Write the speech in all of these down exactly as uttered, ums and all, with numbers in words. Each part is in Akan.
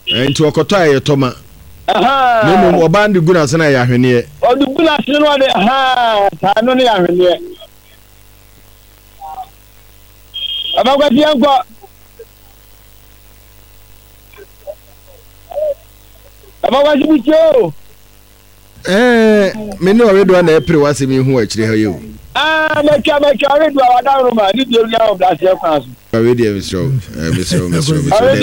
enti okoto aye toma aha memo oba ndi guna sana ya hwene o du guna sino de aha ta no ne ya hwene abagwati anko abagwati bucho eh me no we do na epre wase mi hu akire ha yo ah na ka ma ka we do awada ro ma ni de ri awo da se class we dey misro eh misro misro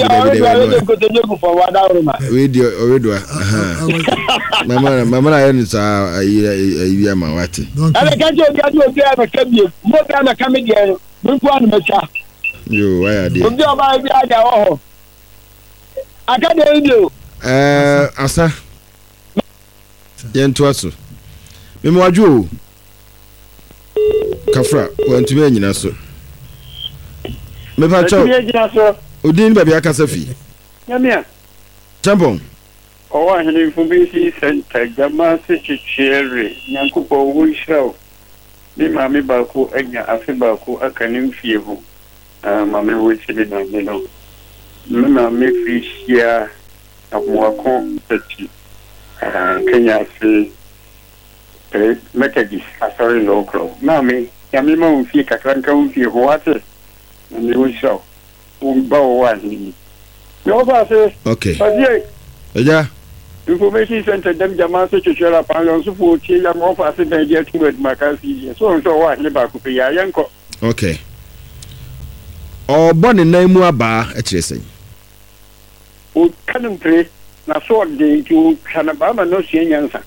we dey we do aha mama mama na yen sa ayi ayi ama wate ala ka je ga do ga ma ka bi mo ga ma ka me de mo ko anu ma cha yo why dey obi oba bi aga ho aka de video eh asa yen to aso me mo adwo kafra wantumi anyina so me pa cho odin ba bia kasa fi nyamia tampon o wa hene information center gama se chichere nyankupo wo israel ni mami ba ko anya afi ba ko akanim fie ho ah mami wo chile na melo me mami fi sia amuako tati ah kenya se eh methodist asori local mami yami ma wo fi kakranka wo fi ho ate ni wo israel ba wa ni yo ba se okay azie eja information center dem jama se chechera pa yon su fu ti ya mo fa se ben je tu with makasi so so wa ni ba ku pe ya yanko okay o boni nan mu aba a kire sen o kanum pre na so de tu kana ba ma no sie nyansa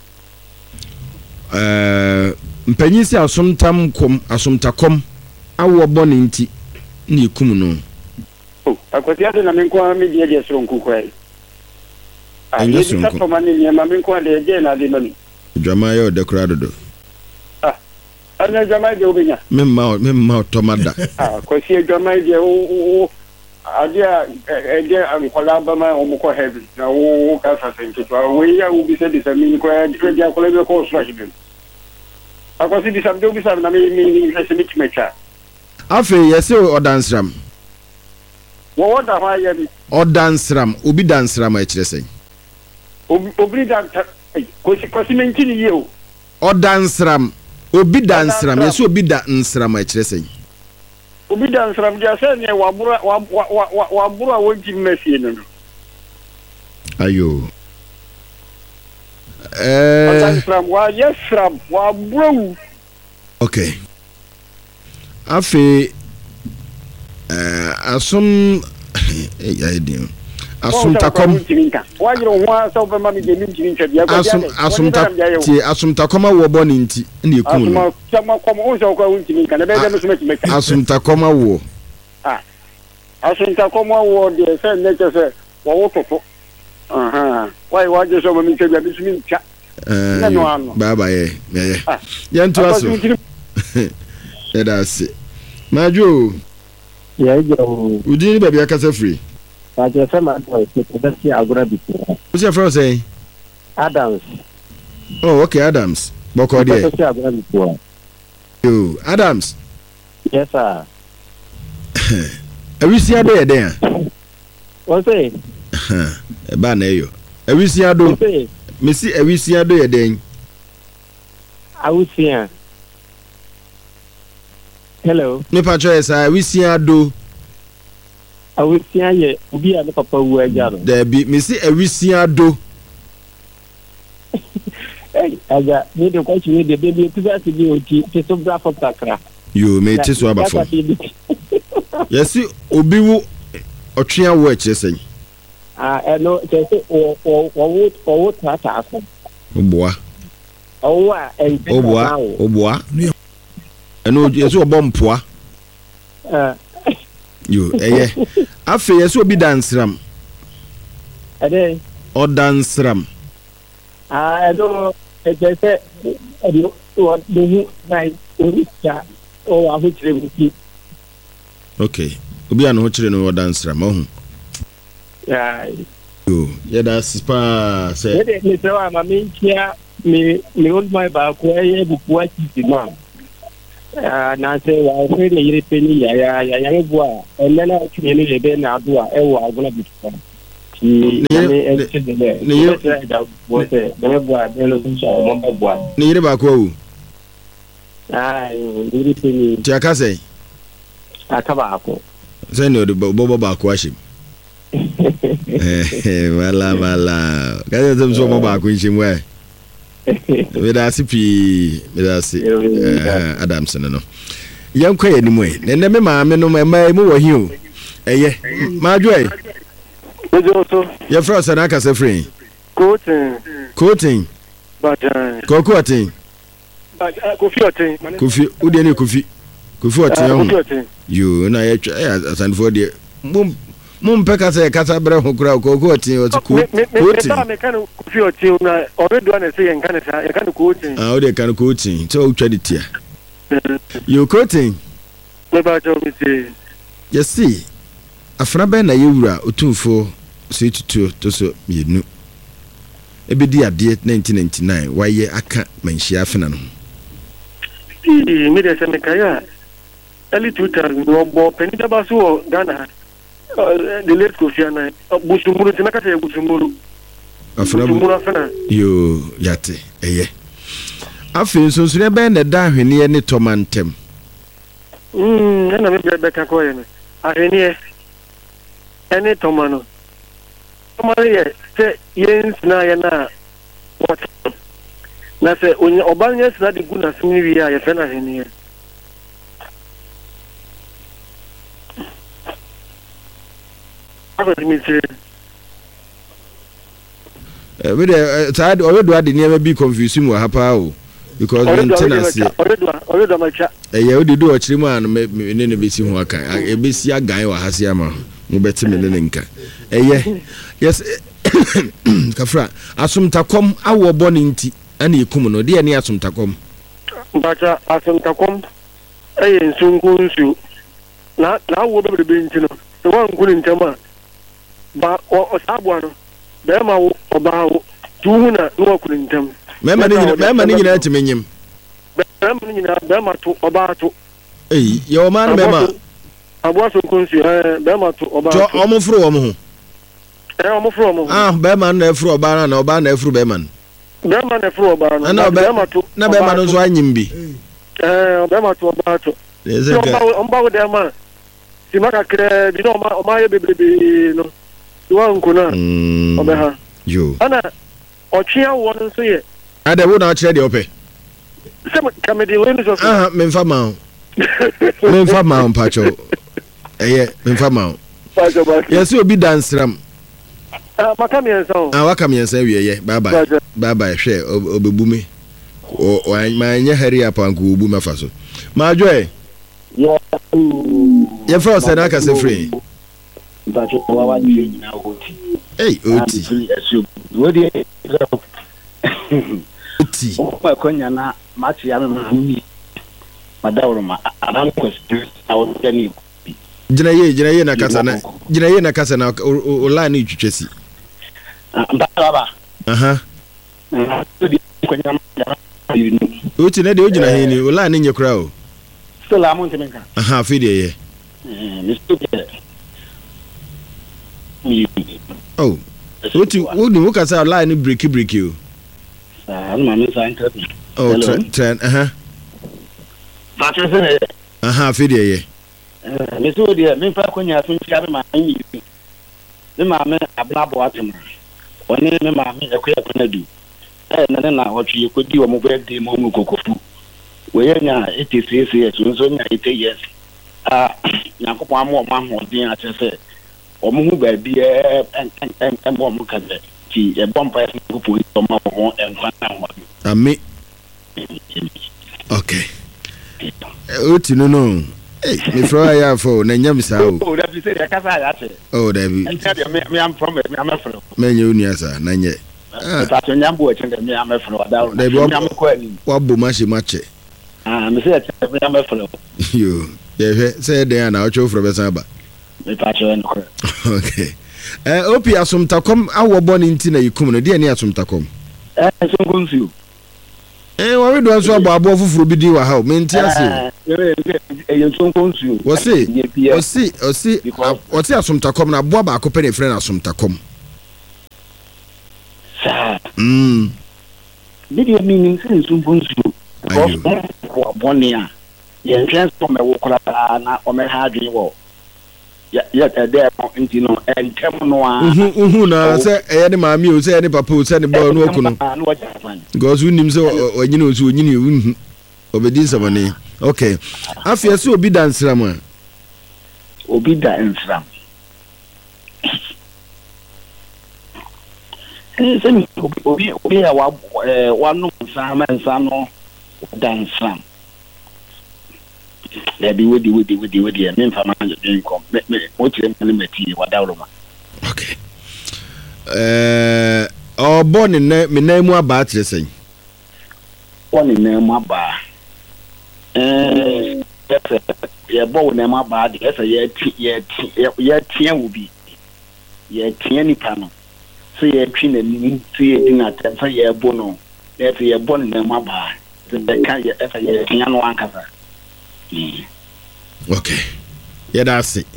eh mpanyi si asomtam kom asomtakom awo boni nti ni kum no o akwati ade na men ko mi de de so nku kwai Enyo sunko. Ani tapa mani ni mami kwa de je na de mani. Dwama yo de kura dodo. Ah. Ana dwama de obinya. Memma memma tomada. Ah, ko si dwama de o o adia e de an kola ba ma o mo ko heavy. Na o ka sa senke to o ya u bi se de sa mi ko ya de ya ko le ko so hibe. Ako si bi sa de bi sa na mi mi ni se mi mecha. Afi yesi odansram. Wo wo da ha ya bi. Odansram, obi dansram a kire sen. Obi dan ko si ko si mentini yeo Odansram obi dansram yeso obi da nsram a kire sen obi dansram dia se ne wa bura wa wa wa bura wonji mesi no ayo eh dansram wa yesram wa bura okay afi eh asum eh aidin asum takom wajiro wa so be mami de min tin tabia ko asum asum ta ti asum takom wo boni nti na ekum no asum sama kom o so ko won tin kan be de musu meti meka asum takom wo ah asum takom wo de se ne ke se wo wo toto aha wai waje so mami tabia bisu min cha eh baba ye ye ye nto aso e da se majo ya jo udini ba bia kasa free I just said, I'm going to see Agrabi. What's your first say? Adams. Oh, okay, Adams. Bokodi. You, Adams. Yes, sir. Every see a day there. What's it? A banner. Every see a do. Missy, every see a day then. I will see her. Hello. Me patches, I will see a do. I will see ye be a papa who are gathered. There be Missy every see do. Hey, I got need to watch you the baby to that you to some graph of Takra. You may taste what before. Yes, Obiwu or Tria watch, yes. I know or or or or what that. Oh, boy. Oh, and oh, boy. Oh, boy. I know yes, or bomb poor. Uh, You, eh, afi yeso bi dansram. Ade. O dansram. Ah, do e je se e do o do nai orisa o ahuchire buki. Okay. Obi an ho chire no o dansram ohun. Yeah. Yo, yeah that's pa say. Ade ni se wa ma me kia me me old my ba ko e buku a ti ma. Ah, na se wa fe le yire pe ni ya ya ya ya bo a enna na tuni ni be na do a e wo agona bi. ni ni ni ni yire ba ko wu ai ni ri ni ti aka sei aka ba ko sei no de bobo ba ko ashim eh wala wala gaza tum so mo ba ko nchim we we da sipi we da si Adamson no yankwa yanimu e nene me maame no ma mu wo hi o eye maadwo e ojo so ye fro sana ka se free coating coating bajan koko atin kofi otin kofi udi ni kofi kofi otin yo na ye asanfo de mum mum peka se kasa bre ho kura koko atin o coating me me kan kofi otin na oredo na se yen kan sa yen kan coating ah o de kan coating so o twadi tia you coating me ba jo mi se you see afra ben na yewura otumfo se tutu to so mienu ebedi ade nineteen ninety-nine waye aka manhia afena no eh me de se me kaya early two thousand no bo penita ba so Ghana the late Kofi Annan busumuru tinaka te busumuru afra busumuru yo yate eye afin so so ben na da hwene ne tomantem mm na me be ka ko ye ne ahwene ene tomano tomare se yens na ya na what na se onye obanye se na de guna sini wi ya ye fe na hene aba mi se eh we de sad oredo ade ne bi confuse mu hapa o because maintenance oredo oredo ma cha eh ye odi do ochiri mu an me ne ne besi ho aka e besi agan wa hase ama mu beti me ne nka eh ye yes kafra asumtakom awo boni nti ana ekum no de ne asumtakom bacha asumtakom eh nsungu nsu na na wo bebe be nti no se wa nkuni ntama ba o sabwa no be ma wo oba wo tuuna no kuni ntam mema ni mema ni nyina timenyim mema ni nyina be ma to oba to eh yo man mema abwa so kunsi eh be ma to oba to omo furu omo ho eh omo furu omo ah be ma na furu oba na oba na furu be man be ma na furu oba na be ma to na be ma no so anyim bi eh be ma to oba to omba wo de ma si maka kre bi no ma o ma ye bebrebe no wa nkuna obe ha yo ana ochia wo no so ye ade wo na kire de ope se kamedi we no so ah me mfa ma me mfa ma mpacho eh me mfa ma pacho ba yes obi dansram ah maka mi ensa o ah waka mi ensa wie ye bye bye bye bye hwe obebu me o ma nya hari apanku obu mafa so ma joy ye fro se na ka se free bacho wa wa ni nyina oti hey oti wo de oti o ko nya na ma ti ya me ni madawro ma aran question awo tani jina ye jina ye na kasa na jina ye na kasa na o line ni twetwesi mbaba aha ko nya ma oti na de o jina he ni o line nye kra o still amount menka aha fi de ye eh mister oh oti wo ni wo kasa line break break o ah ma me sa internet oh trend aha bacho se aha fi de ye eh me so de me fa ko nya so ntia me ma anyi me ma me ablabo atem oni me ma me ekoya konadu eh na na hotwe ko di wo mo birthday mo mo kokofu we nya eighty-three so so nya eighty years ah nyakopo amo ma ho din a tese o mo hu ba bi e en en bo mo kaze ti e bompa e ko po to ma ho en kwa na ho ami okay oti no no eh me fro ya fo na nyam sa o o da bi se ya kasa ya te oh da bi me me am from me am from me nye uni asa na nye ah ta to nyam bo e chen me am from da da bi wa bo ma she ma che ah me se ya me am from yo ye he se de na o cho fro be san ba me pa cho en ko okay eh opi asumtakom awo boni nti na yikum no de ni asumtakom eh so konsu eh wo we do so abo abo fufuru bi di wa ha me nti ase eh eh so konsu wo se wo se wo se wo se asumtakom na abo ba ko pe ne friend asumtakom Mm. Did you mean in sense to Bunsu? Bonia. Yes, chance from a walk or my hard wall. Yet a there, you know, and Temonoa. Who now say any mammy, say any papa, say any boy, no can. Goes with him so, or you know, so you knew obedience of money. Okay. I feel so be dance, Rama. Obi dance, Ram. Obi, Obi, Obi, one Sam Sano dance, Ram. There be with the with the with the with the name for my income. What you limit you without one. Okay. Uh, oh, born in me name more about the same. One in name more bar. Eh, yes, yeah, born name more bad. Yes, yeah, yeah, yeah, yeah, will be. Yeah, any panel. So yeah, clean and see it in a temper, yeah, bono. That's yeah, born name more bar. The can't yeah, ever yeah, can one cover. Okay. Yeah, that's it.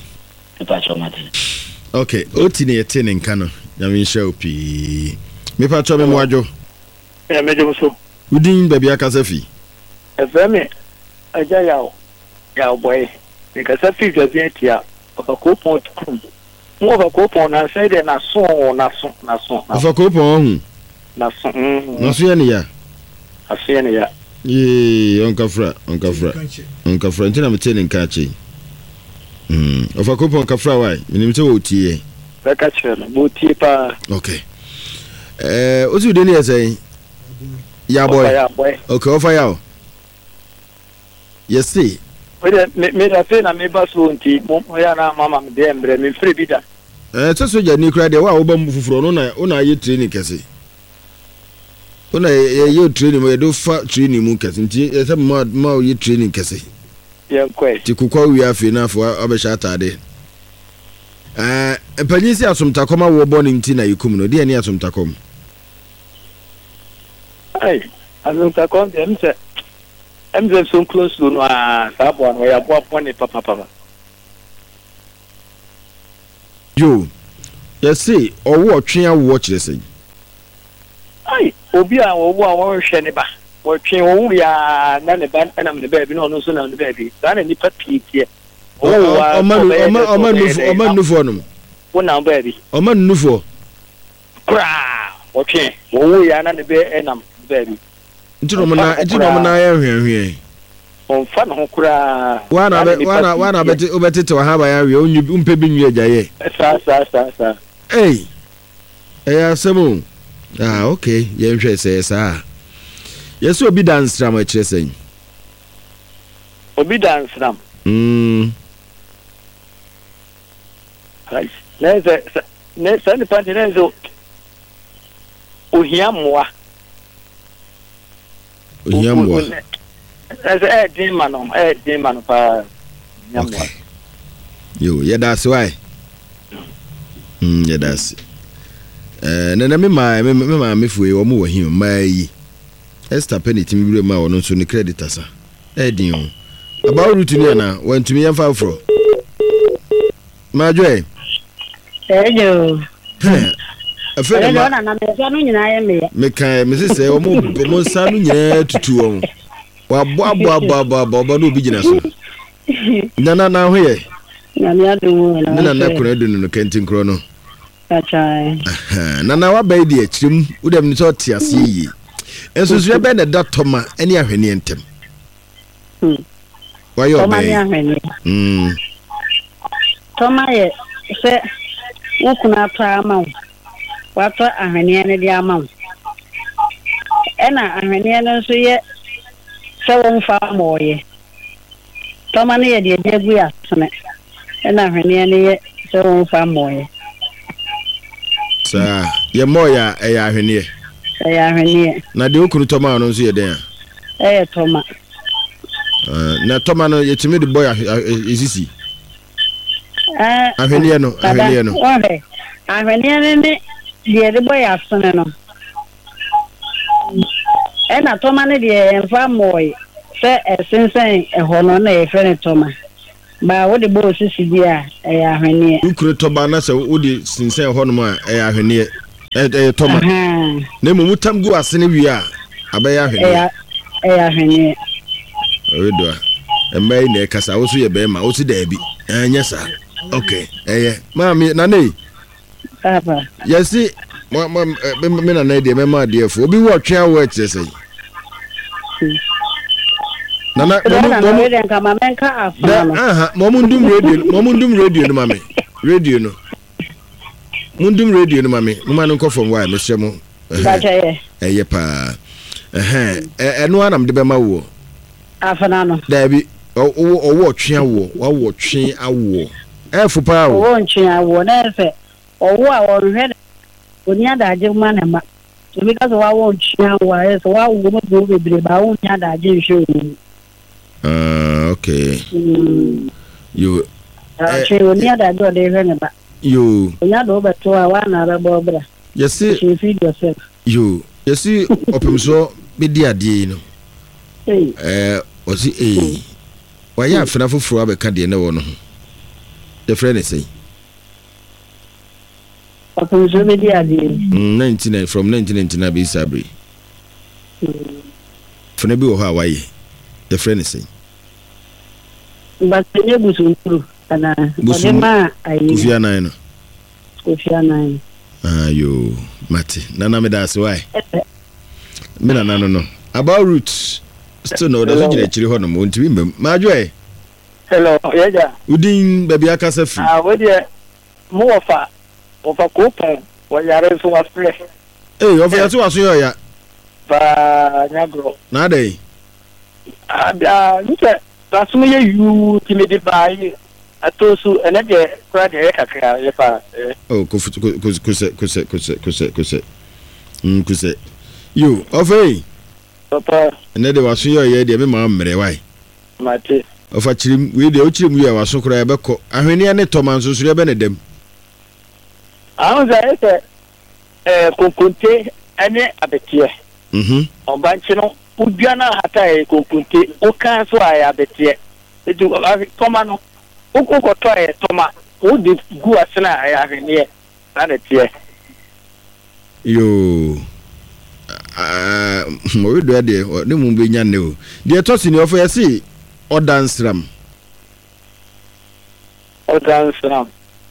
Okay. Otini etin in Kano. Yamin show P. Me patcho me mwajo. Yeah, me so. Udin baby akasafi. Efemi. Aja yao. Yao boy. Because Safi Javientia of a coupon. More of a coupon na say de na so na so na so. Of a coupon. Na so. Na so ya ni ya. Afi ni ya. Yee, Uncle Fra, Uncle Fra, Uncle Fra. Ntina mtene nkachi. Hmm. Ofa kopo Uncle Fra why? Minimite wo tie. Beka chere, bo tie pa. Okay. Eh, ozi udeni yesay. Ya boy. Ya boy. Okay, ofa ya. Yes see. Wede me me da fe na me ba so nti mo ya na mama me de embre me free bi da. Eh, so soja ni kra de wa wo ba mu fufuro no na wo na ye training kese. Ona ye training we do fa training mu kese nti e ma ma ye training kese ye kwai ti kukwa wi afi na afo abesha atade eh empanyisi asomtakoma wo boni nti na yikum no de ni asomtakom ai asomtakom de mse mse so close to no a sabo no ya bo boni papa papa yo you see owo otwe awo chirese ai obi a owo a wo hwe ne ba wo twe wo ya na ne ba na me ba bi no no so na ne ba bi da na ni papi tie owo wa o man o man o man nufu o man nufu no wo na ba bi o man nufu kra wo twe wo ya na ne ba na ba bi ntino mo na ntino mo na ya hwehwe on fa no kra wa na wa na wa na beti obetete wa ha ba ya hwe onyu mpe bi nwie ajaye sa sa sa sa eh eh asemu. Ah, okay. Yen hwe say sa. Yeso obi dance ram a kire sen. Obi dance ram. Mm. Right. Neze ne sani panti nezo. Ohiamwa. Ohiamwa. Neze eh din mano, eh din mano pa. Ohiamwa. Yo, yeah that's why. Mm, yeah that's. Eh na na me ma me ma me fuwe wo mo wa him ma yi Esther Penny timi bire ma wono so ni creditor sa e din o about route ni na wantumi yan fa fro ma joy ejo afa na na na me sanu nyina ye me me kan me se wo mo mo sanu nyina tutu wo wa bo abo abo abo abo no bi gina so na na na ho ye na me adu na na na kro edu no kentin kro no achai na na wa bai di achirim udem ni so tiase yi enso so be na doctor ma eni ahwene entem hm wa yo be hm toma ye se ukuna prama wato ahwene ne dia ma ena ahwene ne so ye se won fa moye toma ne ye de egu ya sene ena ahwene ne ye se won fa moye sa ye moya e ya ahwene e ya ahwene na de okunu toma no so ye den eh toma eh na toma no ye timi de boy ezisi eh ahwene no ahwene no ohe ahwene ne de de boy asone no e na toma ne de enfa moy se esensen e hono na e fene toma ba wo de bo sisi dia e ahwene ukuru toba na se wo de sinsen ho no ma e ahwene eh eh toma na mu mutam gu asene wi a abaya hwene eh eh hwene odo emai na kasa wo so ye be ma wo si da bi anya sa okay eh mami na nei papa yesi ma ma me na na de me ma de fo obi wo twa wo eche sei Nana, momu den kama menka afano. Aha, momundum radio, momundum radio no mame. Radio no. Mundum radio no mame. Muma no from why me shemo. Baje. Eh pa. Eh eh eno anam de bema wo. Afana no. Dabi, o o wo twe awo, wa wo twe awo. Eh fu pa wo. Wo twe awo na efe. Owo a wo hwe oni adaje ma na ma. So because wa wo twe awo, so wa wo mo do bebre ba wo nya adaje hwe. Uh, okay. Mm. You. Uh, she will near that door, they ran about. You. You know, but to a one other bobra. Yes, see. She feed yourself. You. You see, open so, be dear, dear, no. Hey. Eh, was it a. Why, you have enough for a candy, no one. The friend is saying. Open so, be dear, dear. Nineteen from nineteen ninety nine, be Sabri. For Nebu Hawaii. The friend is saying. But the neighbors will do. And I Kufia nine. Kufia nine. Ah, you, Matty. Nana me that's why. Me na no no. About roots. Still no, there's only a chili honor. Won't you remember? Majwe. Hello, yeah. Udin baby akasafi. Ah, what dear. More of a of a coupon. What you are so afraid. Hey, of your two as you are. Ba nyagro. Nade. Ah, you said that's me you timid by atosu and then crowd kakra yepa. Oh, kuse kuse kuse kuse kuse kuse kuse. Mm kuse. You, ofey. Papa. And then they was you here dey me ma mre why. Mate. Of a chirim we dey ochirim we was so kra e be ko. Ahwene ne toman so so be ne dem. Ah, say say eh konkonte ene abetie. Mhm. Obanchi no ubiana hata e konkonte o kan so aya abetie. Edu toma no. Uko to e toma. O di gu asena aya ahwene na ne tie. Yo. Ah, mo we do de ne mu be nya ne o. De to si ne ofo yesi o dance ram. O dance ram.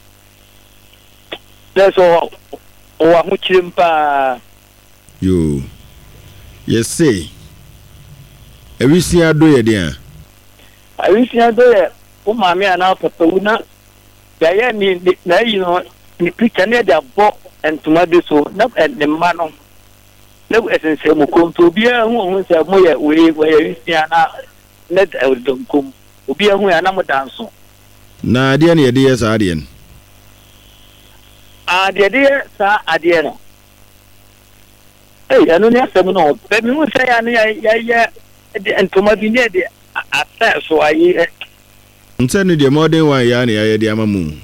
That's all. O wa hu chirimpa. Yo. Yes say. Ewisi ado ye de a. Ewisi ado ye o ma me ana papa una. Ya ye ni na yi no ni picture ne da bo entuma bi so na ne ma no. Na esense mo konto bi a hu hu se mo ye we we ewisi ana net e don kom. Obi a hu ya na mo danso. Na ade ne ye de ye sa ade ne. Ah, de de sa ade no. Hey, I don't have to know. But you say, I yeah, and to my dinner, I so I. Nse no de modern one ya ne ya de amamu.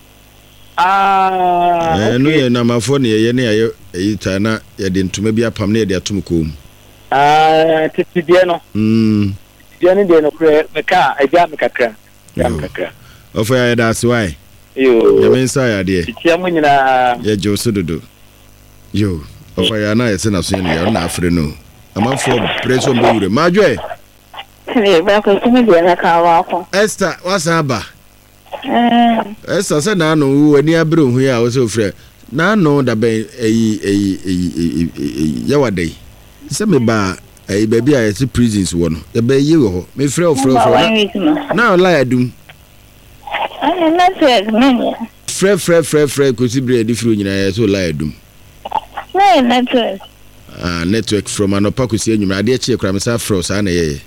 Ah. Eh no ye na mafo ne ye ne ya yita na ye de ntuma bi apam ne ye de atum kom. Ah, titi de no. Mm. De ne de no kre me ka e ja me kakra. Ja me kakra. Ofo ya da swai. Yo. Ya men sa ya de. Titi amu nyina. Ye jo so dodo. Yo. Ofo ya na ye se na so ne ya na afre no. Amafo preso mbe wure. Majwe. Eh, ba ko tumi de na ka wa ko. Esther, what's aba? Eh. Esther say na no wo ani abre hu ya wo se ofre. Na no da ben eyi eyi eyi yawadai. Se me ba eyi ba bi a ye prisons wo no. Ya ba yi wo ho. Me frɛ ofre ofre. Na lie adum. Ah, network me. Frɛ frɛ frɛ frɛ ko si bre edi firo nyina ye so lie adum. No network. Ah, network from anopa ko si enyuma ade eche kra me sa frɛ sa na ye.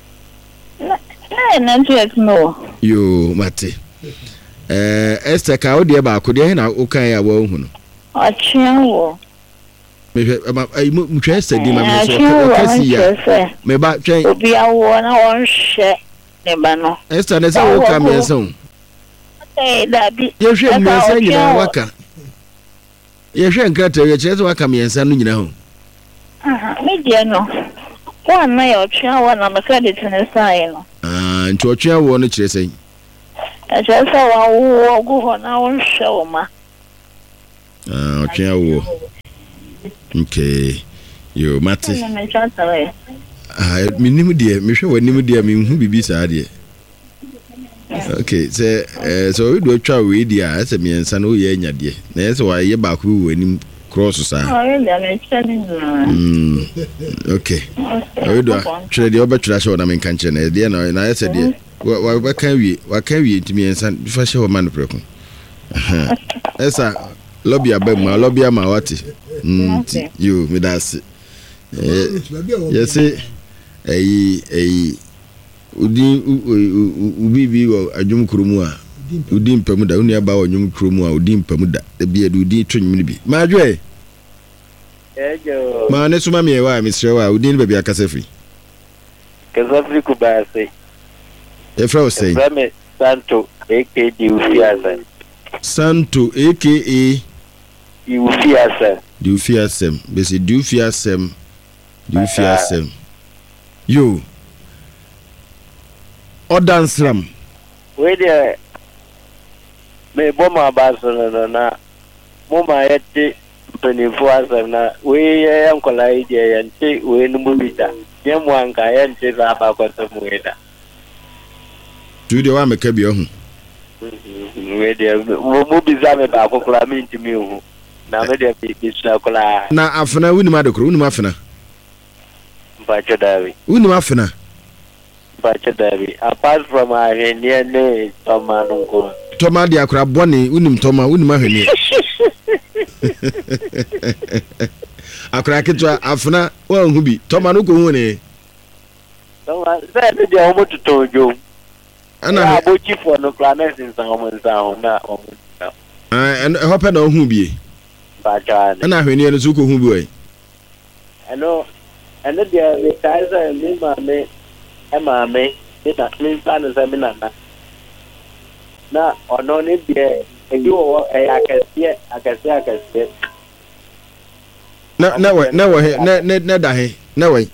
No network no. Yo, mate. Eh, Esther ka wo de ba ko de na wo kan ya wo hu no. Achia wo. Me ai mu hwe Esther di ma me so o kasi ya. Me ba twen. Obi awo na won hwe ne ba no. Esther ne sa wo ka me son. Eh, dabi. Ye hwe me san nyina waka. Ye hwe nkrata ye kire waka me san no nyina ho. Aha, me die no. Wa na ye otwa wa na me credit ne sai no. Ah, nti otwa wo no kire sai. E je sa wa wo gu ho na won hwe wo ma. Ah, otwa wo. Okay. Yo, Mate. Ah, minimum dear, me sure when you dear me who be beside you. Okay, so so we do a chow with you as a me and son, oh, yeah, dear. That's why you're back who when cross. Mm. Okay. I do trade the other trash on I mean, can't you? Dear, no, and I said, dear, what can we, what can we to me and son before show a man broken? Yes, sir. Lobby a bed, my lobby a mawati. You, me that's it. Yes, eh, eh, Udin Ubibi or a Jum Krumua, Udin Permuda, only about Jum Krumua, Udin Permuda, the beard Udin Trin Millibi. Madre, my next mammy, why, Mister Udin baby a Casafi? Casafi Kubase. If I was saying, Santo, A K D Santo, A K A Ufiasa. Do you fear some? Basically, do you fear some? Do you fear some? You. Or dance ram. Wait there. Me bomba Barcelona na. Mama yeti penifuasa na. We ya mkola ije yanti we numubita. Nyemu anka yanti raba kwa samueda. Do you want me to be on? Wait there. Mubiza me ba kukula minti miu. Na me dia bi kula. Na afna wuni ma dokro wuni ma afna. Bacho dawi. Wuni ma afna. Bacho dawi. Apart from a henie ne toma nunko. Toma dia kura boni wuni toma wuni ma henie. Akura kitwa afna wa hubi toma nuko hune. Toma sai ne dia homo tutojo. Ana abo chief no planet in sango nsango na omo. Ah and hope na ohubie. Bachan. Ana hwene no suko hu bi. Hello. Hello dear, me kaisa me mame. E mame, me na me san se me na na. Na ono ni de, e di wo e akasie, akasie akasie. Na na we, na we, na na na da he. Na we.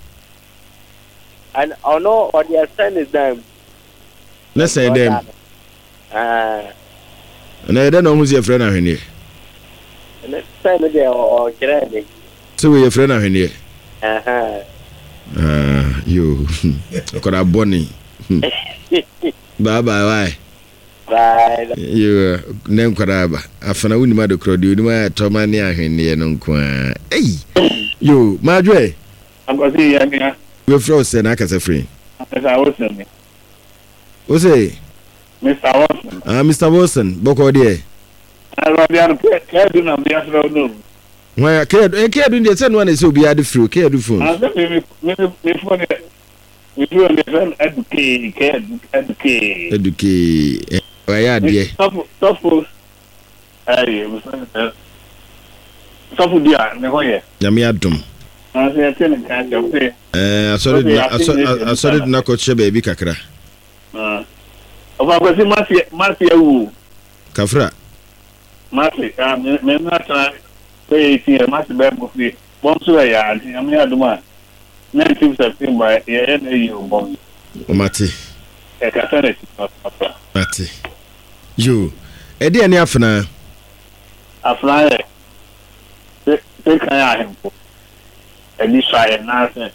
And ono or their son is them. Let's say them. Ah. Na ede no hu se friend na hwene. Let's say me de o kirani. So we friend na hwene. Aha. Ah, you. Kora boni. Bye bye bye. Bye. You nem kora ba. Afana wuni ma do krodi wuni ma toma ni ahwene no nko a. Ei. You, Madre. I'm going to see you here. We froze na akasa free. Mister Wilson. O say Mister Wilson. Ah, Mister Wilson, boko de. I don't know the do na be asro no. Why care e care do dey say no na say obi ade free, care do phone. I say me me me phone we do understand educate, educate. Educate. Why ya de? Stop stop. Ai, we say stop dia me hoye. Na me adom. I say tell kan jo pe. Eh, asori asori na ko che baby kakra. Ah. Oba ko si masi masi awu. Kafra. Masi, ah, me me na tra. Pe ti masi be mo fi. Bom so ya, am ya duma. nineteenth September, ye na you bom. O mate. E ka tane ti papa. Mate. You. E de ani afna. Afna e. Pe pe kan ya hempo. E ni sha na se.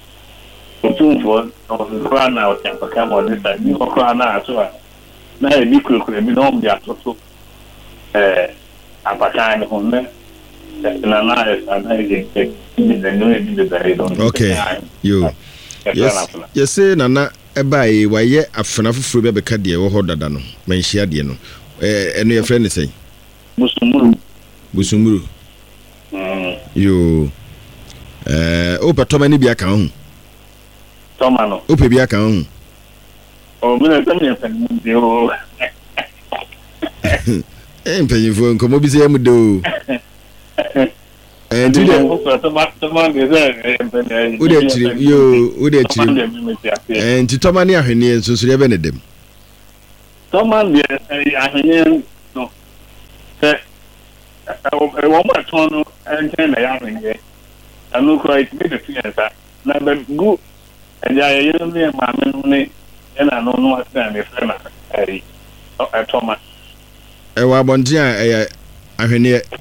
Otu fo, o kwa na o tempa ka mo ni sa. Ni ko kwa na so a. Na e ni kuro kuro mi no mo ya to so. Eh, apaka ni honne. Na na e na e ke ni de no e de de don. Okay. You. Yes. Yes, say nana e bai wa ye afna fufuro be be ka de wo ho dada no. Man hia de no. Eh, eno ye friend say. Busumuru. Busumuru. Mm. You. Eh, o pa toma ni bia ka ho. Toma no. O pe bia ka ho. O mi na tama ye fan de o. Eh, mpanyifo nkomo bi se am do. Eh, ndi de toma toma de ze mpanya. O de chiri yo, o de chiri. Eh, nti toma ni ahwene enso so ye be ne dem. Toma de ahwene no. Eh, e wo ma tono enten na ya ahwene. Anu ko it be the fianza. Na be gu eja ye yo me ma me no ne na no no asa me fe na ai. O toma. E wa bonje a e ahwene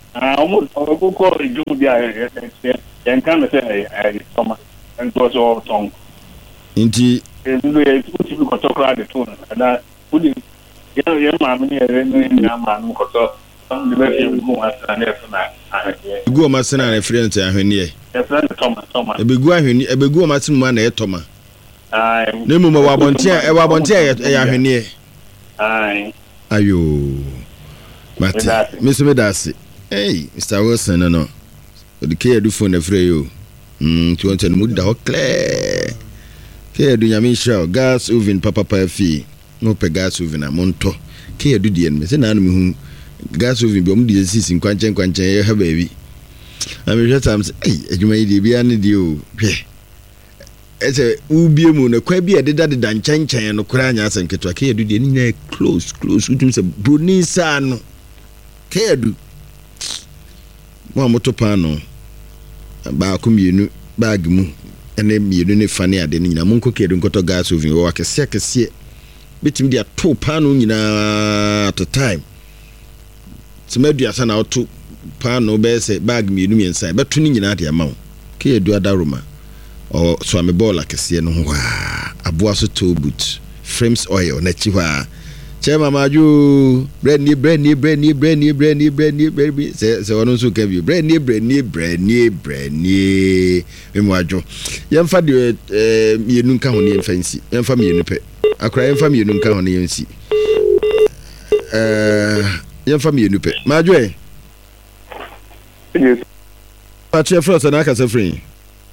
Ah, almost or go call the do dia and kind of say I summer and was all tongue. Inti e put you got to cry the tone and that put you know your mammy and your man got some the go as an F. Go Masana and friends ahwenye. Yes, Thomas Thomas. E be go ahwenye e be go masin mu na e toma. Ai. Nemu ma wabontia e wabontia e ahwenye. Ai. Ayo. Mate. Mister Medasi. Hey, Mister Wilson no. The care do phone the free you. Mm, to want to move the clear. Care do nyame show gas oven papa pa fi. No pe gas oven amonto. Care do the enemy. Say na no me hu gas oven bi om di sisi nkwanchen nkwanchen ye ha baby. I'm just am say, hey, adwuma yi de bia ne di o. Hwe. Ese ubie mu na kwa bia de da de danchanchen no kura anya asenketo. Care do the ni close close. Utum say broni sa no. Care do mo moto pano ba ko mienu bag mu ene mienu ne fane ade nyina mo nko kedu nkoto gas oven wo akese akese betim dia to pano nyina at a time timedu asa na auto pano be se bag mienu mi inside beto ni nyina de amawo kedu adaroma o so ame ball akese no ho aboa so to boot frames oil na chi hwa Chema maju bread ni bread ni bread ni bread ni bread ni bread ni bread se se wono so kabi bread ni bread ni bread ni bread ni emwajo yemfa de eh mienu nka ho ne yemfansi yemfa mienu pe akora yemfa mienu nka ho ne yensi eh yemfa mienu pe maju eh yes patche frost na aka se free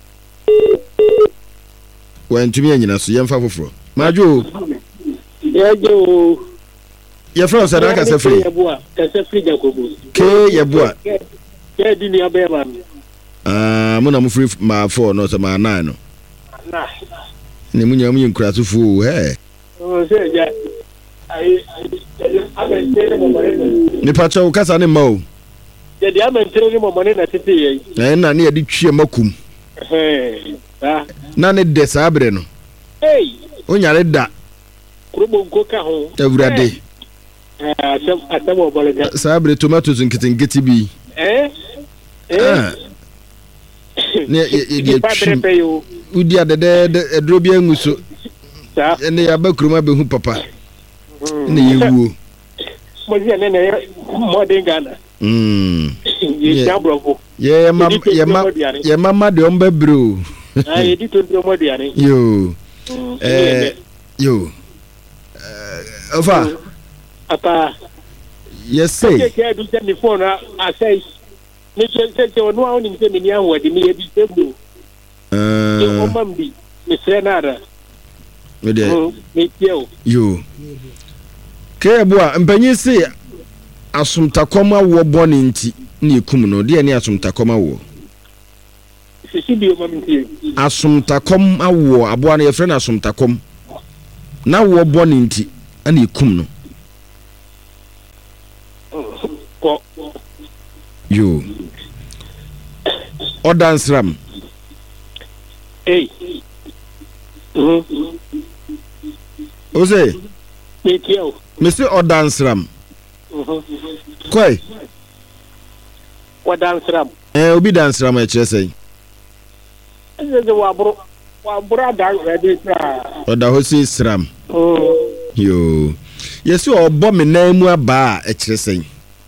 wan tumi anyina so yemfa foforo maju yajo ya frost na aka se free kase free jakobu ke yeboa ke di ni abeba ah mo na mo free ma four no so ma nine no na ni mo nya mo yinkura so fu he o se ja ai abentere mo mare ni pacho kasa ni ma o je di abentere mo mare na tete yi na na ne de twie makum eh ah na ne de sabre no hey o nya le da kurubo nkoka ho ewurade eh asem asem obolega sabre tomatoes nkitinkiti bi eh eh ne ye ye twi udi adede de edro bi anguso sa ne ya ba kuruma be hu papa ne yewu mo je ne ne mo de ngana mm ye chabrofo ye ma ye ma ye mama de omba bro ah ye di to mo de ani yo eh yo Ofa. Apa. Yes say. Ke ke do send the phone I say. Ni se se onu a oni se ni anwo de ni e bi table. Eh. O mambi. Ni se nada. Me de. Me tieo. Yo. Ke boa mpanyi se asumtakom awo boni nti na ekum no de ni asumtakom awo. Sisi bi o mambi. Asumtakom awo aboa na ye frɛ na asumtakom. Na wo boni nti ana ekum no. Ko. Yo. Odansram. Hey. Mhm. Ose. Metio. Mister Odansram. Mhm. Koi. Odansram. Eh obi dansram e kire sei. Eze wa bro. Wa bro da ready tra. Oda hosi sram. Oh. Yo. Yesu obo me na mu aba e kire sei.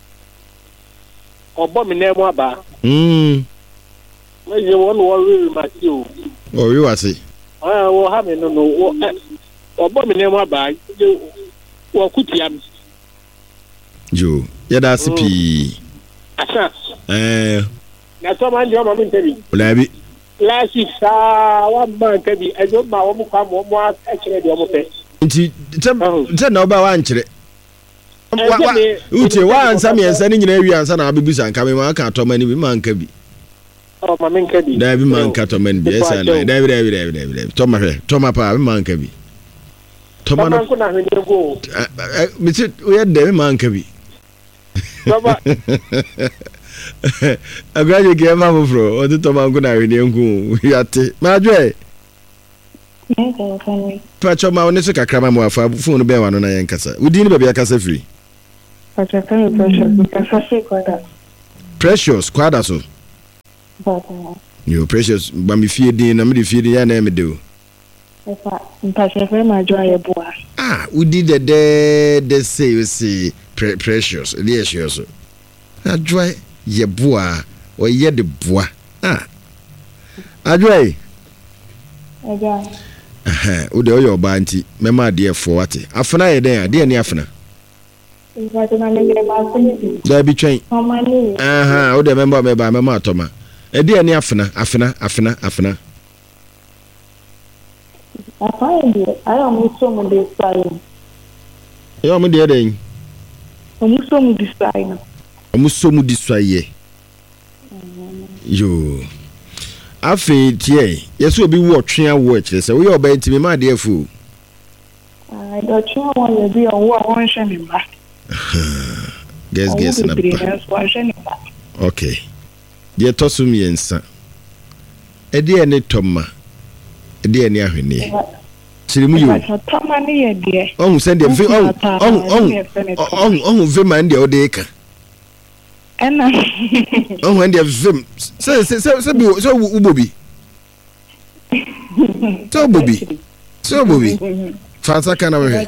Obo me na mu aba. Mm. Eze won wo ri ma ti o. O wi wase. Ah wo ha me no no wo obo me na mu aba. Wo kutiam. Yo. Yeda sipi. Asa. Eh. Na to man jo ma mi tebi. Olabi. Lasi sa wa man tebi. Ejo ma wo mu kwa mo mo a kire de mo pe. Nti tem na oba wa nkire. Wa uche wa ansa mi ensa ni nyina wi ansa na abebusa nka me ma ka to mani bi ma nka bi. Oh ma men ka bi. Da bi ma nka to mani bi esa na da bi da bi da bi da bi to ma hwe to ma pa bi ma nka bi. To ma no. Na hwe ni go. Mi ti o ye da bi ma nka bi. Baba. Agraje ke ma mo fro o ti to ma nko na hwe ni nku yate. Ma adwe. Pacho ma oni so kakra ma mo afa phone be wa no na yen kasa. Udi ni ba bia kasa free. Pacho kan pacho kasa free kwada. Precious kwada so. You precious ba me fie din na me de fie din ya na me de o. Efa mpashe fe ma jo ayeboa. Ah, udi de de de say you see pre precious. Dey sure so. Adwoa yeboa o ye de boa. Ah. Adwoa. Eja. Eh, o de o yo ba nti mema de fo wate. Afena ye den, de ani afena. Efa to na me de ba so ni. Da bi twen. Mama ni. Aha, o de member me ba mema atoma. E de ani afena, afena, afena, afena. Afana de, ayo mo so mo de sai. Yo mo de den. Mo so mo de sai na. Mo so mo de sai ye. Yo. Afi tie, yeso obi wo twea wo kire se wo ye oba ntimi ma de afu. Ah, do twea wo ye bi on wo won hwe me ba. Guess guess na ba. Okay. Ye tosum yensa. E de ene toma. E de ene ahwene. Sirimu yo. Toma ne ye de. On send dem on on on on vema ande o de ka. Ena. On when dem vem. Se se se se bi so ubobi. So ubobi. So ubobi. Fansa kana we.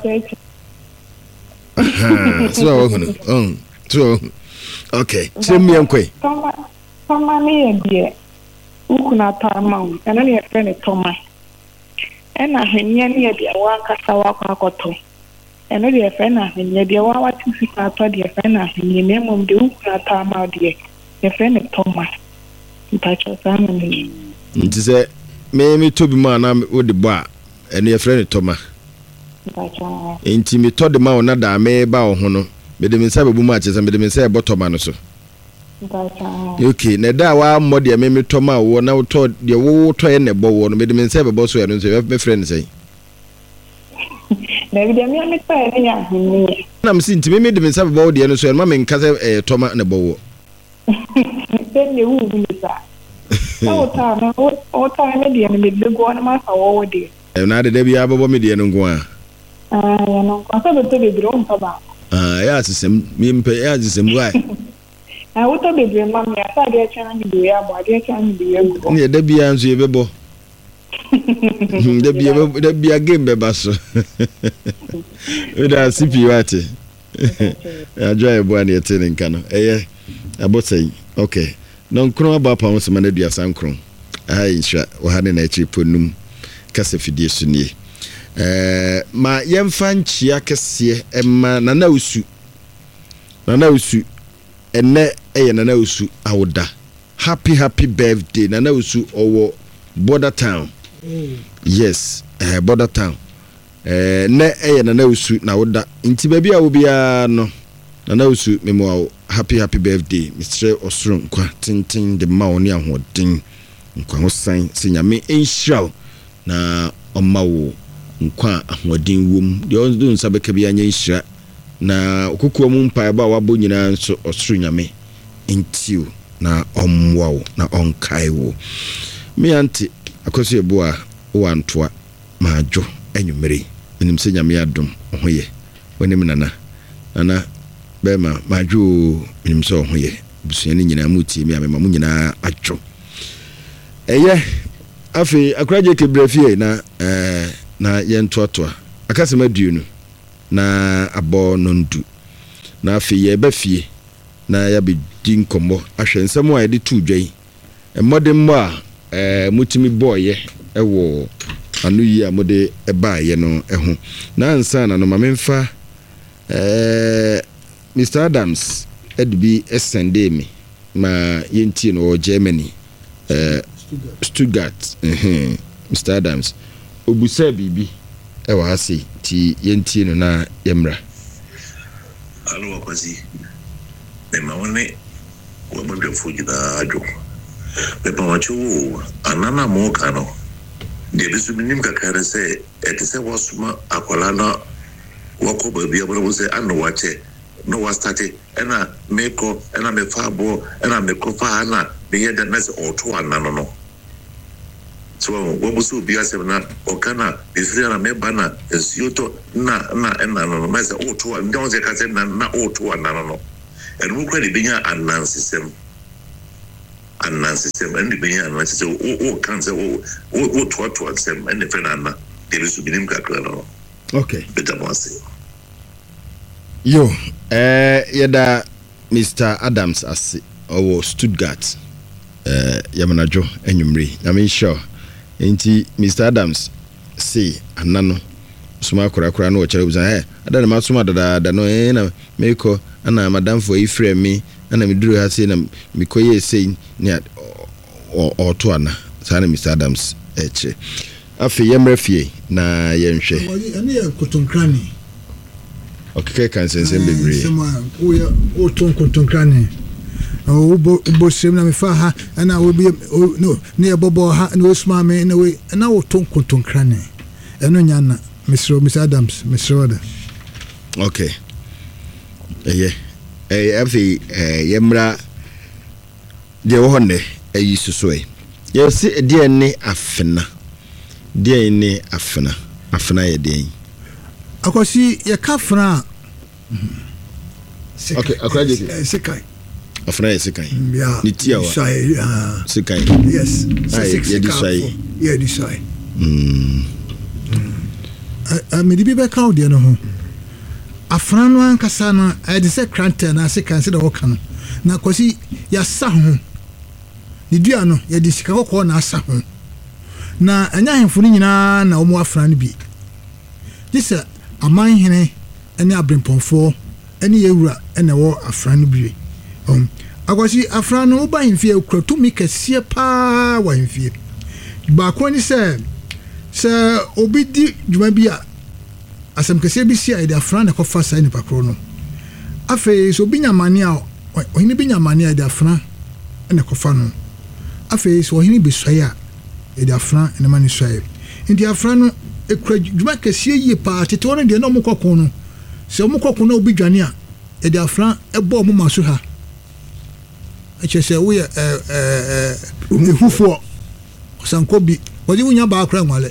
Ah, so hono. On. So okay. Se mi enkwe. Toma. Toma ne ye de. Ukuna tama. Ena ne ye fe ne toma. Ena henya ne ye de wa kasa wa kwakoto. Ena de fe na henya de wa wa tisi ka to de fe na henya ne mom de ukuna tama de. Ye fe ne toma. Mpacho sana ne. Nti se me me tobi ma na wo de bo a ene ye fe ne toma. Mpacho. Nti me to de ma wo na da me ba wo ho no. Me de me nsa bebu ma che se me de me nsa e botoma no so. Okay, na da wa mmode me me toma wo na wo to de wo to ye ne bo wo no me de me nsa be bo so ya no so me friend say. Na bi de me me pa ne ya hini. Na me sinti me me de me nsa be bo de no so ma me nka se eh toma ne bo wo. Ben ne wu ni sa. O ta na o ta ne de me de go na ma sa wo wo de. E na de de bi ababo me de no ngo a. Ah, ya no ko sa be to de biro mpa ba. Ah, ya sisem mi mpe ya sisem wai. Ah, wo to be biro ma me asa de cha ni de ya bo de cha ni de ya go. Ni de bia nso ye bebo. De bia de bia game be baso. We da sipi wate. Ya joy bo ani ete nka no. Eye abotay. Okay. No nkron aba pa won na dua sankron. Ai sha wo ha ne na echi ponum kasa fidie su nie. Eh ma yemfa nchia kese emma nana usu. Nana usu enne eye nana usu awoda. Happy happy birthday nana usu owo Border Town. Mm. Yes, eh Border Town. Eh ne eye nana usu na woda. Nti baby a wo bia no. Nana usu memo happy happy birthday Mister Osron kwa tintin de ma oni ahoden. Nkwa ho san senyame enhiraw na omawo nkwa ahoden wom de onzo nsabeka bia nya nhira na okukuo mu mpa ba wabo nyina nso osoro nyame entiu na omwawo na onkaiwo mi anti akoso ebo a wo antoa maajo enwumere enim se nyame adom hoye wonim nana nana bema maajo enim se hoye busuani nyina muti mi amema mu nyina ajo eye afi akraje kebrafie na eh na yentoatoa akasema duunu na abo nondu na afi ye bafie na ya be din komo ahwe nsem a yede tu dwan emode mmo a eh mutimi boye ewo anu yi amode eba ye no eho na ansa na no mamemfa eh Mister Adams edbi esende mi ma yenti no Germany eh Stuttgart eh Mister Adams obusa bibi e wa hase ti yenti no na yemra alo wapazi me maone wa mbe fuji da ajo me pa wacho anana mo kano de bisu minim kakare se etese wasuma akola na wako baby abro se anu wache no was started ena meko ena me fabo ena meko fa na me yeda na se oto anano no so wabusu bia se na okana bifiri na me bana esioto na na ena no me se oto ndon se ka se na na oto anano no enu kwa de binya anan system and system and the being and say oh cancer oh oh what what them and the friend there is to be him kakra. Okay. Better was. Yo, eh yada Mister Adams as or Stuttgart. Eh Yamanajo enyumri. I mean sure. Enti Mister Adams say anano suma kura kura no chere buza eh ada na suma dada da no eh na meko ana madam for ifre me ana me duru ha say na mikoye say ni o to ana sana Mister Adams eche afi yemrefie na yenhwe ani ya kotonkrani okeke kan sense bebre sema o ya o ton kotonkrani o bo bo sem na me fa ha ana o bi no ne bobo ha na o sma me na we na o ton kotonkrani eno nyana Mister Mister Adams Mister Oda. Okay. Eh yeah. Eh afi eh yemra de wo honne eh suso eh. Yes de ne afena. De ne afena. Afena ye de. Akosi ye kafra. Okay, akwaje sekai. Afena ye sekai. Yeah. Ni tiawa. Sai ah. Sekai. Yes. Ai ye di sai. Ye di sai. Mm. Uh, me di be ka o de no ho afran no ankasa no e de se kranta na se kan se de woka no na kwasi ya sa ho ni dua no ye de sika kokko na asa ho na anya hemfo ni nyina na omo afran bi disa aman hene ene abrempomfo ene yewura ene wo afran bi um akwasi afran no ba hemfie kuratu mi kase pa wa hemfie ba ko ni se se obi di djuma bia asem kese bi sia ide afran na kofa sai ni pakro no afi so binya mani a ohini binya mani a ide afran na kofa no afi so ohini bi soya ide afran na mani soya indi afran no ekura djuma kese yie pa tete won de no mo kokon no se mo kokon na obi dwane a ide afran ebo mo maso ha eche se wo eh eh ehufo sanko bi wodi wunya ba akra nwale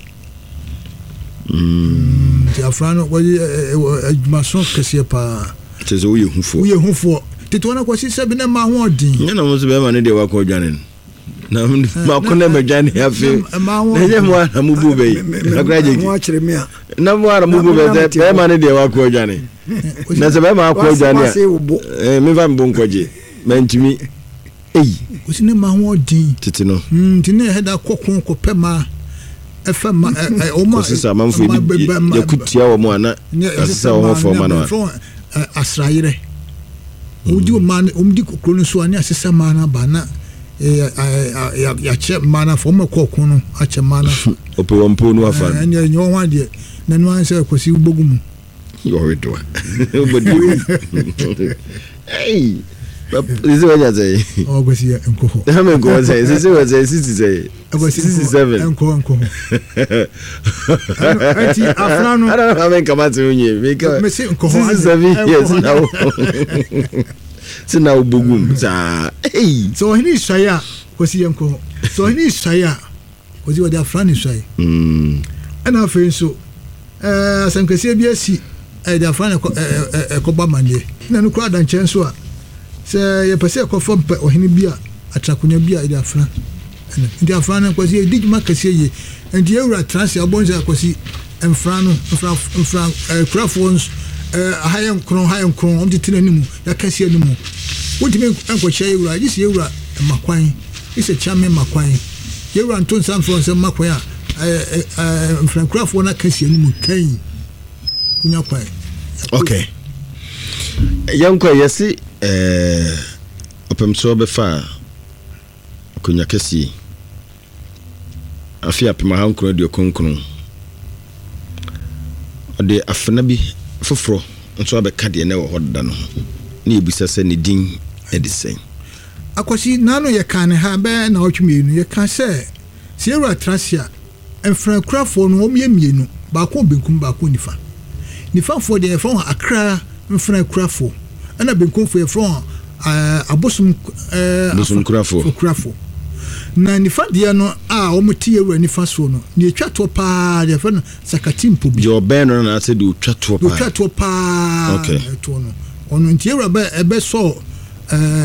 mm ti afrano wodi adjumason kese pa teze wo yehufo wo yehufo tete na kwasi se bi na ma ho odin nya na mo se be ma ne de wa ko dwane na ma ko na me dwane afi na je mo na mu bu be akra je mo akire me a na mo ara mu bu be be ma ne de wa ko dwane na se be ma ko dwane eh me va mbo nkoje mantimi ei usine ma ho odin tete no mm tine heda kokon ko pema efa ma o ma sisa manfo bi yakutia wo mo ana sisa wo fo ma na asraire udi o man o mdi kokro no so ani asisa ma na ba na ya ya che ma na fo ma kokon no a che ma na ope wo mpo no afa na nyo nyo wa de na no an se kwasi bogumu yo wedo obodi hey This is what I say. Oh, go see Uncle. I'm going to say, this is what I say, sixty-seven. Uncle, Uncle. I don't have any come to you because sixty-seven years now. So now, Bugum. So he is Shaya, was he Uncle? So he is Shaya, was you their friend is say? Hm. And I feel so. Uh, some can say, B S C, their friend, a Cobamanje. No crowd and chance. Se ye pese ko fom pe ohini bia atrakunya bia ida afran ndi afran na kwasi edi djuma kase ye ndi ewura trans ya bonza kwasi emfran no emfran emfran crafons eh hayen kron hayen kron omdi tinanimu ya kase animu wotime enkoche ewura gisi ewura makwan ise chame makwan ewura nton san fron se makwan a eh emfran crafon na kase animu kan kunya kwai. Okay. Yanko yesi eh opem so be fa kunya kesi afia pema hankro de konkron ode afena bi foforo nso abeka de ne wo hoda no na ebisa se ne din edisen akwasi nano ye kan ha be na otwemienu ye kan se se ru atrasia enfra krafo no omye mienu ba ko benkum ba ko nifa nifa fo de fo akra enfra krafo ana benkum fo ye fo abosum eh abosum krafo krafo na nifa de no a omuti ewura nifa so no ne etwa to pa de fa no sakatimpo bi yo ben no na se de etwa to pa etwa to pa okay to no ono nti ewura ba ebe so eh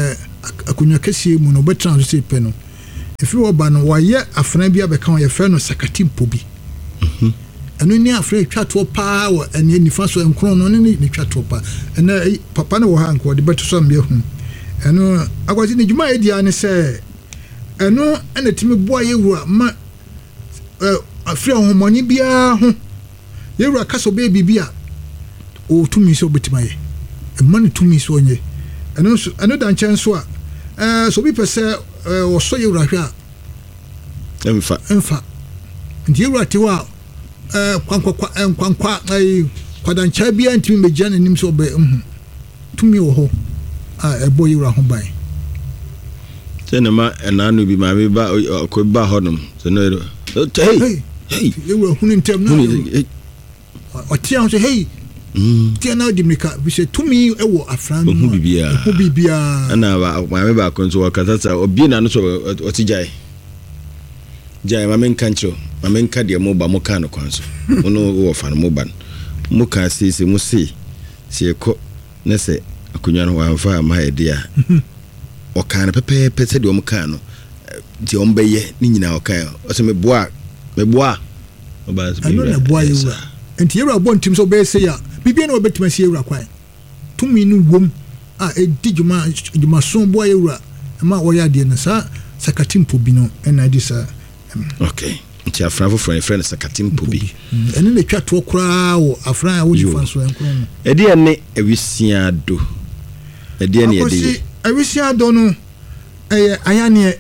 akonya kɛsie mu no betra so se pɛ no efi wo ba no wayɛ afena bi abɛka wo yɛfɛ no sakatimpo bi mhm ɛno ni afra twato paa wɔ ɛne nifa so nkron no ne ne twato paa ɛna papa ne wɔ ha nko de beto so mbɛ hu ɛno agwazi ne dwuma yɛ dia ne sɛ ɛno ɛna timi boa yɛwura ma ɛ afra homoni bia ho yɛwura kaso bɛ bibia o tumi so betima yɛ ɛma ne tumi so onye ɛno so ɛno da nkyɛn so a ɛ so bi pɛ sɛ wɔ so yɛwura hwɛ a emfa emfa ndi yɛwura te wa ɛ kwankwa kwankwa ai kwadancha bia ntimi megya ne nim so bɛ mhm tumi wɔ hɔ a ɛbɔ yɛwura ho ban Senema enanu bi ma me ba ko ba honom se no hey hey you were hunin tem na o tia so hey mm tia na di meka bi se tumi e wo afran no hu bibia hu bibia ana ba ma me ba ko nso wakatata obi na no so o ti jai jai ma men kancho ma men ka de mo ba mo kan no kwanso ono wo fa no mo ban mo ka sisi mo si si ko ne se akunwa no wa fa ma e dia o kan pepe pese de o kan no ti on beye ni nyina o kan o se me boa me boa o ba se me na boa yewura enti yewura bo ntim so be se ya bibia na obetima se yewura kwan tumi nu wom a e dijuma dijuma so boa yewura ma wo ya de na sa sakatimpo bi no na di sa okay nti afran fo friend friend sakatimpo bi ene na twa to kra wo afran a wo ji fan so enkro no e de ne awisia do e de ne e de awisia do no eh ayane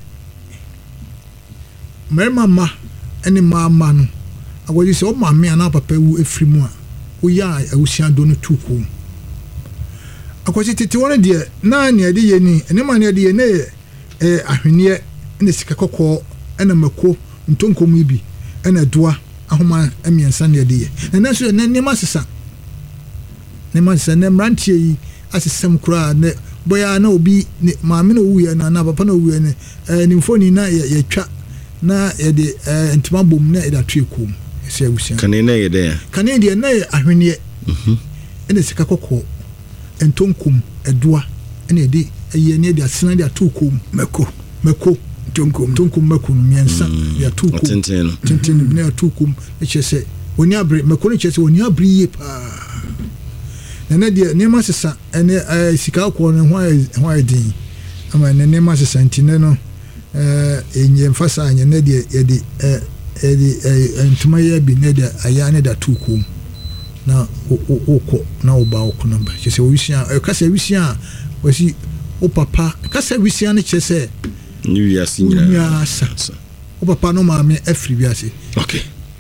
merma ma ene mama no agwadi se o mama ana papa wu efiri mu a wo ya awisia do no tuku akwati tete wona de na ne de ye ni ene ma ne de ye ne eh ahwenie ene sika kokko ene mako ntonkom ibi ene doa ahoma emiensa ne de ye na so ne ne masesa ne masesa ne mrantie yi asesem kura ne boya na obi maame na wuye na na papa na wuye ne eh nimfoni na ye twa na ye de entima bom na eda twekom ese awusia kane na ye de kane de na ye ahwenie mhm ene sika kokko entonkum edoa ene de ye ne de asena de atokom mako mako tonkom tonkom mako miensa ya atokom tintin tintin ne atokom e chese oni abre mako ne chese oni abre ye pa na de ne masesa ene sika ko ne ho ho din ama ne ne masesa ntine no eh enye mfasa anya ne de ye de eh eh ntuma ye bi ne de aya ne da tukum na okọ na oba okọ namba chese wisia e kasa wisia wasi o papa kasa wisia ne chese ni wiase nyina o papa no ma me afri wiase okay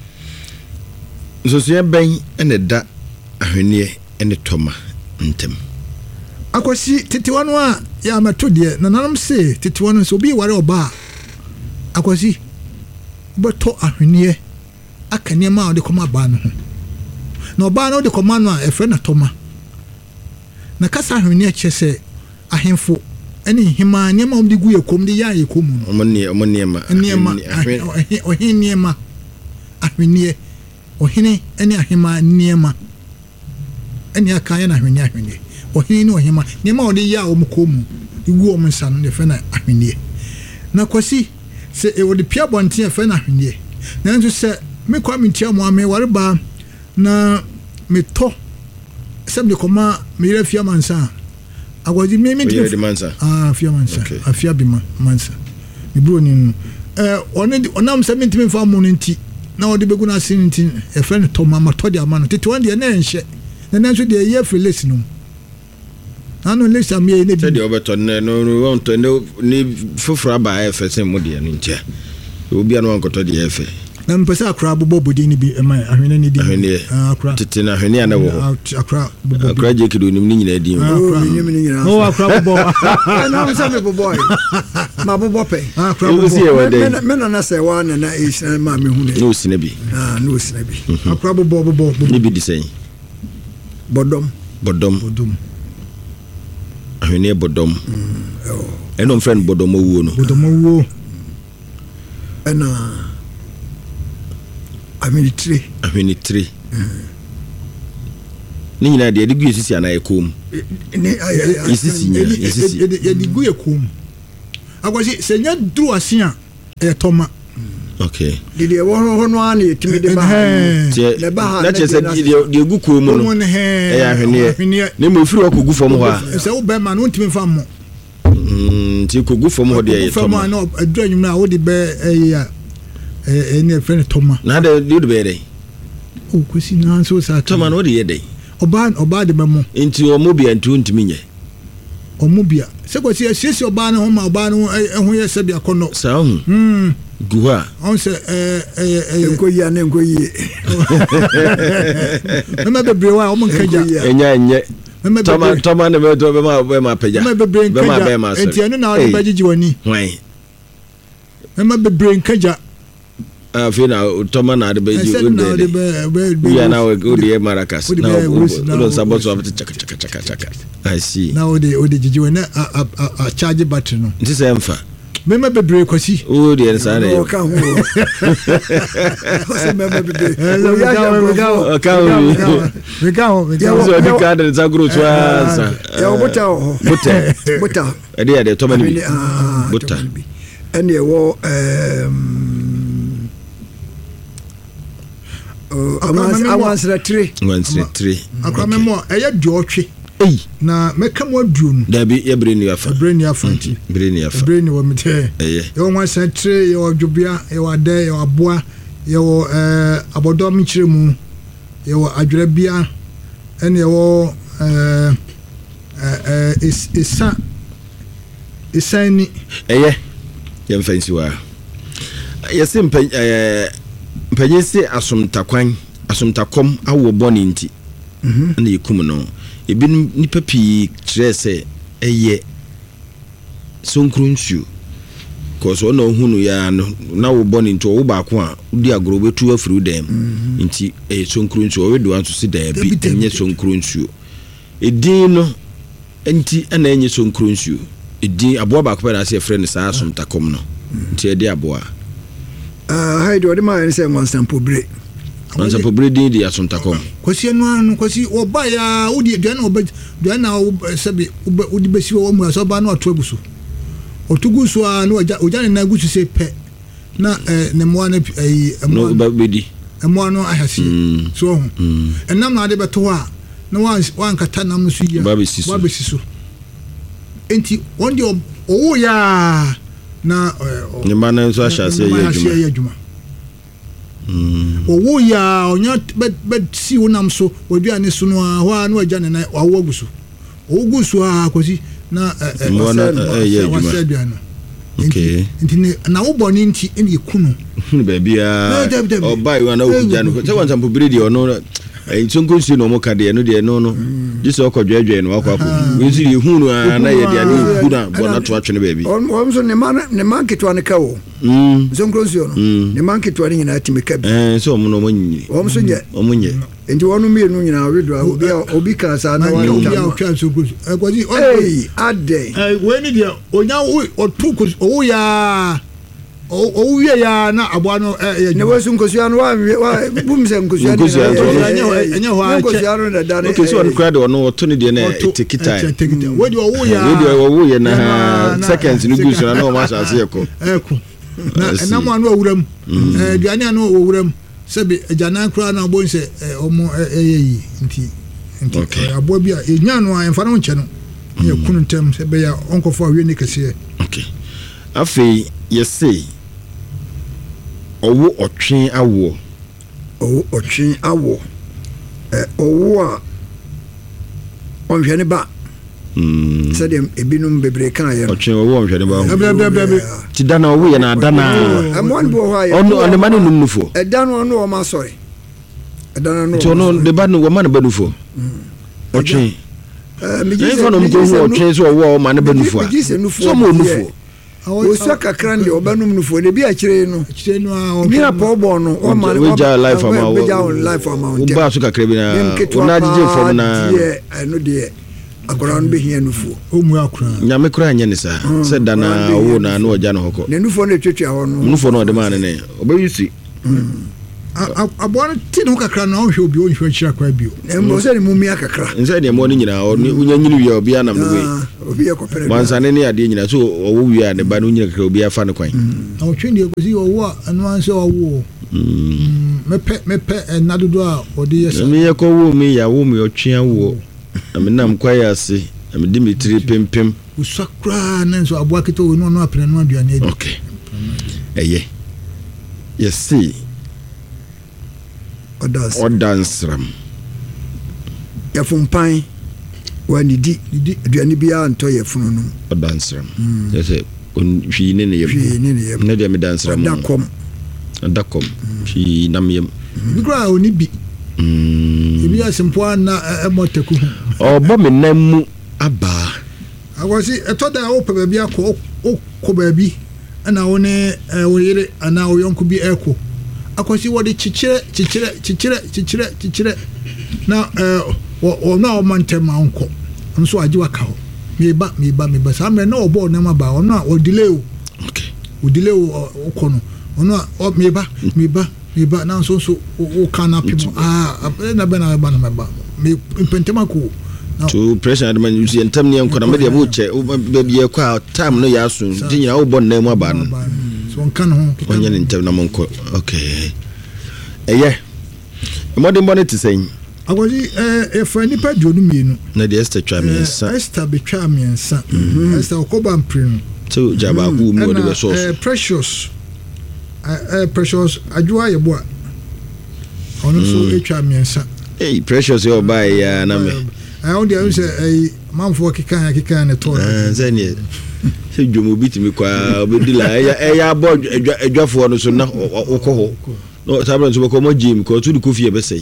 so so ben ene da ahwenie ene toma ntem akwasi tetiwano a ya mato de nananum se tetiwano so bi ware oba akwasi beto ahwenie akane ma de koma ba no na oba no de koma no a efe na toma na kasa ahwenie chese ahemfo ene hima niema om de gu yekom de ya yekom no omne omne ma niema ohene niema ahwenie ohene ene ahema niema ene aka ya na ahwenie ahwenie ohene ni ohema niema ode ya omkomu igu om nsa no de fe na ahwenie na kwasi se e wode pia bonte fe na ahwenie na nso se me kwa mentia mo ame ware ba na me to se me koma me yere fia mansa agwadi me me de mansa ah fia mansa afia bi mansa me bro ni eh one onam se me ntimi fa mo nti na ode begu na sin nti e fe no to mama to de ama no tete wan de na enhye na nanso de ye feles no ano lesa me ne bi de obeto ne no won to ne ni fofora ba e fe sen mo de no ntia obi anu ankoto de e fe na mpesa akra bobo bodi ni bi ema ahwene ni di akra tete na ahwene ana wo akra bobo akra je kido nim ni nyina di akra ni nyina oh akra bobo na msa me bobo ma bobo pe akra bobo me na na se wa na na e ma me hu ne no sine bi ah no sine bi akra bobo bobo ni bi di sen bodom bodom bodom ahwene bodom eno friend bodom owo no bodom owo ena Amini three. Amini three. ni nyina de gu esisi ana ekom ne esisi nya esisi ye di gu ekom akwasi senya dru asia e toma okay de de wo ho no ani etimi de ba le ba na che se de gu kom no e ya hwene ne mo firi okogu fom ho a se wo be ma no ntimi fa mo mm ti kogu fom ho de ye toma fom no adru anyum na wo de be e ya e ne friend toma na de de be de o kwesi na so sa toma no de ye de oba oba de memo nti omo bia ntu ntimi nye omo bia se kwesi asiesi oba ne ho ma oba ne ho ye se bia kono sa hu mm guha on se eh eh enkoyi ana enkoyi mema bebre wa o mo nkaja enya enye toma toma ne me to be ma be ma peja be ma be ma so enti enu na o be gigi wani hwan mema bebre nkaja ah fe na toma na de be ji o de ya na o de maracas na o sabo so after chaka chaka chaka chaka I see na o de o de gigi wani a a charge battery no nti se mfa mema bebre kwasi o de nsa na o ka hu o se mema bebre o ya ja o ka hu we ka hu we ka hu so di ka de za gro so ansa ya o buta o buta buta e de de toma ni buta ene e wo em I want to three. One three. Akwame mo eye dwotwe. Ei na meka mo aduru no. Da bi ye breni afa. Breni afa nti. Breni afa. Breni wo mete. Eye. Ye one three ye odwobia ye wade ye aboa ye wo eh abodo mchire mu ye wo adwere bia ene ye wo eh eh is isa isani eye ye mfansi wa. Ye simpe eh mpanyese asomtakwan asomtakom awo boni nti mhm na yikum no ebi nipa pi trese eye sonkrunsu koso na ohunu ya no na wo boni nti wo ba ko a udi agoro betu afuru dem nti e sonkrunsu o wedo anso si da bi enye sonkrunsu edin no nti ana enye sonkrunsu edin aboa ba ko na se friend sa asomtakom no nti e de aboa ah haido de ma nse monsampo bre monsampo bre din di asontakom kwasi anu anu kwasi oba ya udi duana oba duana sabi udi besi wo mu aso ba na oto agusu otugusu a na oja oja na agusu se pe na eh ne mo na eh no ba bedi emo no ahasi so enam na de beto a na wan wan kata nam no su ya ba besi so ba besi so enti won de o ya na ne mana so ashase ye adwuma mm owo ya onya bet si wonam so waduane so no a ho a na agya ne na wawo aguso oguso a kosi na eh ye adwuma okay enti na wo boni nti ene yekunu ba bia obai wana ogya no se wan sampo bredi ono eh sonko si no mo ka de no de no no jise okodwedwe no akwa akwa we siri hunu na ye de ade kuna bona to atwene ba bi o so ne man ne man ketwa ne ka wo mm sonko si no ne man ketwa ne nyina atime ka bi eh so mo no mo nyini o so nye o mo nye enti wonu mi nu nyina we do obi obi ka sa na wa obi a twa sonko eh kwaji eh ade eh we ni de onya o tuku o ya o o ya na aboa no eh ne wasu nkosia no wa bum se nkosia ne enye ho a nkosia no da da ne okay so on crowd no oto ne de na tikita we de o ya we de o ya na seconds ni gusu na no ma sha se eko eko na na mo anu awuram eh duane anu awuram sebi jana kra na bo nse omo eyeyi nti nti aboa bia enya no a emfa no nche no ye kunu ntem sebe ya onkofo awie ni kese okay afi yesi owo otwen awo owo otwen awo eh owo a onhwe ne ba mm sadem ebinum bebre kan ye otwen owo onhwe ne ba ti dana owo ye na dana amon bo ha ye ono on manu nunufo e dana ono o ma sorry e dana no to no de ba no wo manu banufo otwen eh mi ji se no mko otwen so owo o manu banufo so mo nufo oso kakran de obanum nufo de bi a kire no kire no a bi na pobo no o ma we ja life ama we ja life ama o ba so kakra bi na o na jije fom na no de akora no be hia nufo o mu akora nyame kora anya ne sa se dana owo na na oja no hoko ne nufo na twetwa ho no nufo no de ma ne ne obayusi aboa no tin ho kakra na ohwe obi onhwe chira kwa bio mo se ni mumia kakra nse ne mo ni nyina unya nyini wi obi anam we obi ekopere wansane ne ade nyina so owo wi a ne ba no nyina kakra obi afa ne kwan na otwende ekosi owo anu anse owo mm mepe mepe nadodo a odi yesa me yeko wo me ya wo me otwea wo na me nam kwa ya se na me dimitri pempem usakra na so aboa kito we no no apene no aduane edi okay eye yes see odas odansram ya fumpan wani di di aduane bia nto ye funu no odansram yes on hwi ne ne ye hwi ne ne ye ne de me dansram dakom dakom hwi nam yem bikra oni bi mm ibi asempo na emoteku obo me namu aba akwasi etoda o pe bia ko ko baabi ana woni woyire ana oyonko bi eko akwasi wodi chichire chichire chichire chichire chichire na eh o na o mantem anko nso agi waka ho meba meba meba samre na obo na ma ba ona o delay o okay o delay o kono ona o meba meba meba na nso nso o kana pimo ah na be na ba na meba me pentema ko to pressure adman you see entam ne enko na me de bo che baby e kwa time no ya so ntinya wo bo na mu aba no so on kan ho onye ne entam na monko okay eye modern bonnet saying agwaji eh efa nipa duonu mienu na de Esther twa miensa Esther be twa miensa Esther okoba mprim so jaba ku mu de be so eh precious eh precious ajua ye boa ono so etwa miensa eh precious yo buy ya na me I only say eh manfo kika kika ne to eh zani se dwomo bitimi kwa obedila eh ya abo edwafo no so na okoho no sabran so ko mo gym ko tu ko fie be sei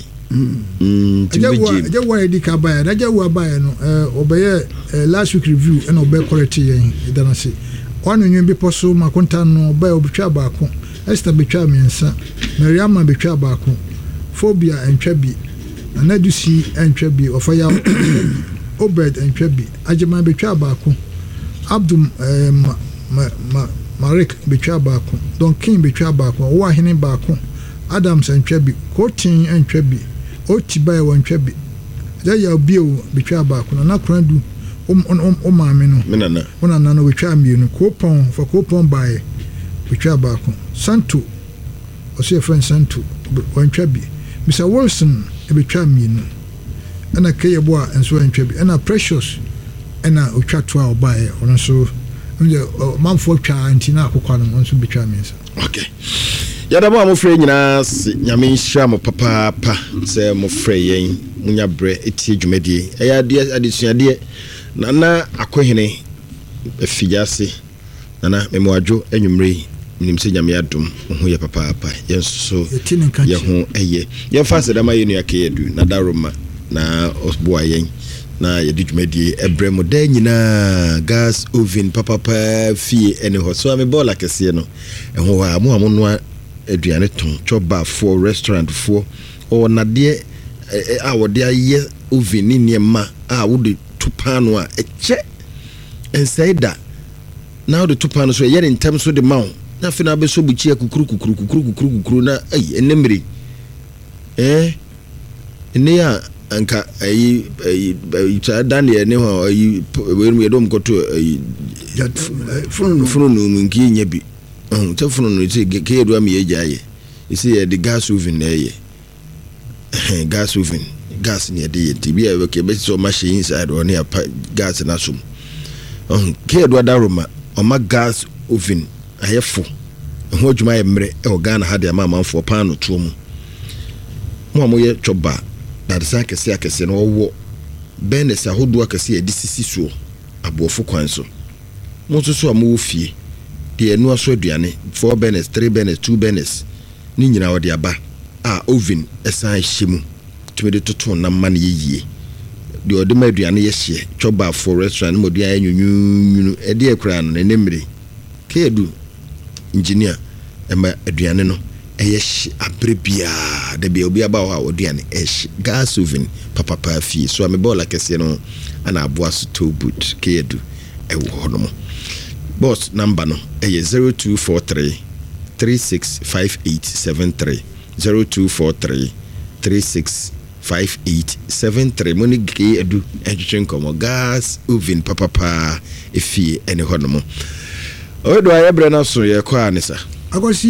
mm tibi gym je wa edika ba na je wa ba no eh obeye last week review and obe correct yen idana se wanu nwen bi poso makonta no obe obetwa ba ko Esther betwa miensa Mariama betwa ba ko phobia entwa bi anadusi entwa bi ofaya Obed entwa bi Ajema betwa ba ko Abdum ma ma Marik betwa ba ko Don King betwa ba ko wa hene ba ko Adams entwa bi Kotin entwa bi Otibai wantwa bi da ya bio betwa ba ko na krandu um um um maame no menana onana no betwa mienu kopon for kopon bae betwa ba ko Santo ose friend Santo wantwa bi Mister Wilson betwa mienu ana kayebo a enso wantwa bi ana Precious ana otwa to a obae ono so nje manfo twa antina akokwa no nso betwa miensa okay yada mo amofre nyina nyame nhia mo papa pa se mo frɛ yen munya bre etie dwumadie eya de adesuade na na akohene efiase na na memwadwo anwumre nim se nyame adom ho ye papa pa yen so ye ho eye ye fa se dama ye nu akeyedu na daroma na osboa yen na ye dwumadie ebre mo da nyina gas oven papa pa fie ene ho so ame bola kese no eho wa mo amono aduane ton choba for restaurant for o na de a wo de aye oven ni niema a wo de tupano a eche ensaida now the tupano so ye in terms of the mount na fina be so buchi akukuru kukuru kukuru kukuru kukuru na ai enemre eh ne ya anka ai ai ta dan ye ne ho ai we mu yedom koto ai funu funu mu nki nya bi um te funu no ti ke edu am ye jaye isi ye the gas oven na ye gas oven gas ne de ye ti bi e ke be so machine inside on ya gas na sum um ke edu adaroma o ma gas oven ayefo ho adwuma ye mre e o Ghana ha de ma manfo pan no to mu mo amoye choba na de san kese akese no wo benes ahodo akese e disisi so abofo kwan so mo so so amowo fie de enu aso aduane four benes three benes two benes ni nyina wo de aba a oven esan hyemu tumede toto na man yeyie de ode ma aduane ye hye choba for restaurant mo de anyunyu e de ekura no ne nemre kedu engineer ema aduane no eye abrebia de bia obi aba ho aduane esh gas oven papa pa fie so me bola kese no ana aboa so to boot kedu e wo no boss number no eye zero two four three three six five eight seven three zero two four three three six five eight seven three. Money gay edu education como gas oven papa pa efie ene hono mo. Odo ayebre na so ye kwa anisa. Agosi